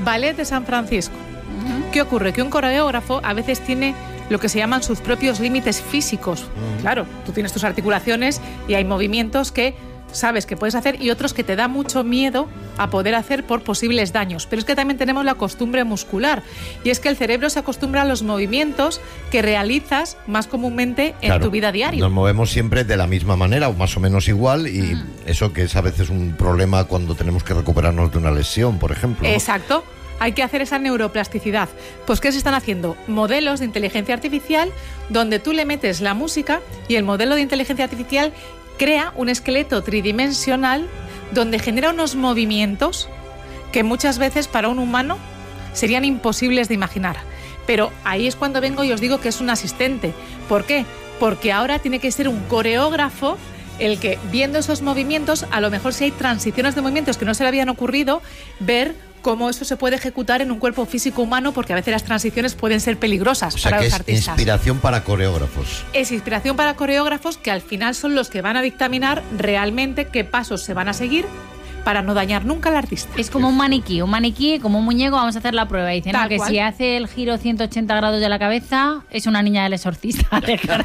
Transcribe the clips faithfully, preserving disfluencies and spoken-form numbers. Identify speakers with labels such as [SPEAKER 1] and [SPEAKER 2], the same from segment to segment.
[SPEAKER 1] Ballet de San Francisco. Uh-huh. ¿Qué ocurre? Que un coreógrafo a veces tiene lo que se llaman sus propios límites físicos. Uh-huh. Claro, tú tienes tus articulaciones y hay movimientos que sabes que puedes hacer y otros que te da mucho miedo a poder hacer por posibles daños. Pero es que también tenemos la costumbre muscular, y es que el cerebro se acostumbra a los movimientos que realizas más comúnmente en claro, tu vida diaria.
[SPEAKER 2] Nos movemos siempre de la misma manera o más o menos igual, y mm. eso que es a veces un problema cuando tenemos que recuperarnos de una lesión, por ejemplo.
[SPEAKER 1] Exacto. Hay que hacer esa neuroplasticidad. Pues ¿qué se están haciendo? Modelos de inteligencia artificial donde tú le metes la música y el modelo de inteligencia artificial crea un esqueleto tridimensional donde genera unos movimientos que muchas veces para un humano serían imposibles de imaginar. Pero ahí es cuando vengo y os digo que es un asistente. ¿Por qué? Porque ahora tiene que ser un coreógrafo el que, viendo esos movimientos, a lo mejor si hay transiciones de movimientos que no se le habían ocurrido, ver cómo eso se puede ejecutar en un cuerpo físico humano, porque a veces las transiciones pueden ser peligrosas, o sea, para
[SPEAKER 2] que
[SPEAKER 1] los
[SPEAKER 2] es
[SPEAKER 1] artistas.
[SPEAKER 2] Inspiración para coreógrafos.
[SPEAKER 1] Es inspiración para coreógrafos que al final son los que van a dictaminar realmente qué pasos se van a seguir para no dañar nunca al artista.
[SPEAKER 3] Es como un maniquí, un maniquí, como un muñeco, vamos a hacer la prueba. Dicen no, que cual. Si hace el giro ciento ochenta grados de la cabeza, es una niña del exorcista.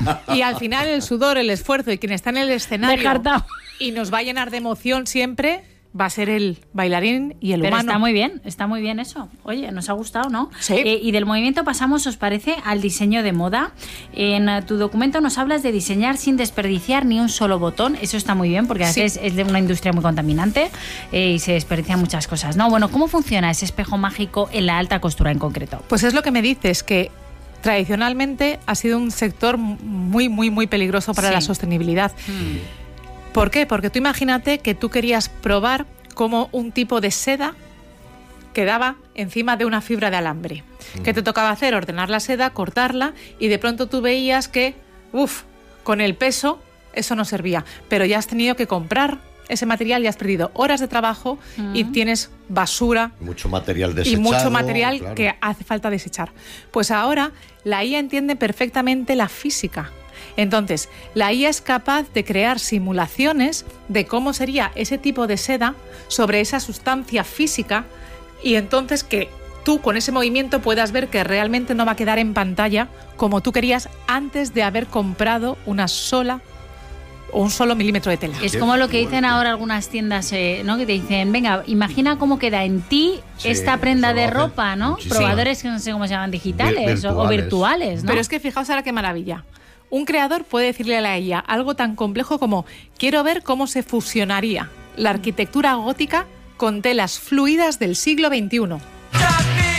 [SPEAKER 1] Y al final el sudor, el esfuerzo y quien está en el escenario
[SPEAKER 3] Descartado.
[SPEAKER 1] Y nos va a llenar de emoción siempre, va a ser el bailarín y el
[SPEAKER 3] Pero
[SPEAKER 1] humano.
[SPEAKER 3] Está muy bien, está muy bien eso. Oye, nos ha gustado, ¿no?
[SPEAKER 1] Sí.
[SPEAKER 3] Eh, y del movimiento pasamos, ¿os parece?, al diseño de moda. En uh, tu documento nos hablas de diseñar sin desperdiciar ni un solo botón. Eso está muy bien, porque a veces sí. es de una industria muy contaminante eh, y se desperdician muchas cosas, ¿no? Bueno, ¿cómo funciona ese espejo mágico en la alta costura en concreto?
[SPEAKER 1] Pues es lo que me dices, que tradicionalmente ha sido un sector muy, muy, muy peligroso para sí. la sostenibilidad. Mm. ¿Por qué? Porque tú imagínate que tú querías probar cómo un tipo de seda quedaba encima de una fibra de alambre. Uh-huh. ¿Qué te tocaba hacer? Ordenar la seda, cortarla, y de pronto tú veías que, uff, con el peso eso no servía. Pero ya has tenido que comprar ese material y has perdido horas de trabajo uh-huh. y tienes basura.
[SPEAKER 2] Mucho material desechado.
[SPEAKER 1] Y mucho material
[SPEAKER 2] claro.
[SPEAKER 1] que hace falta desechar. Pues ahora la I A entiende perfectamente la física. Entonces, la I A es capaz de crear simulaciones de cómo sería ese tipo de seda sobre esa sustancia física, y entonces que tú con ese movimiento puedas ver que realmente no va a quedar en pantalla como tú querías antes de haber comprado una sola o un solo milímetro de tela.
[SPEAKER 3] Es como lo que dicen ahora algunas tiendas, eh, ¿no? Que te dicen, venga, imagina cómo queda en ti sí, esta prenda de ropa, ¿no? Muchísimo. Probadores que no sé cómo se llaman, digitales virtuales. O, o virtuales, ¿no?
[SPEAKER 1] Pero es que fijaos ahora qué maravilla. Un creador puede decirle a la I A algo tan complejo como: quiero ver cómo se fusionaría la arquitectura gótica con telas fluidas del siglo veintiuno.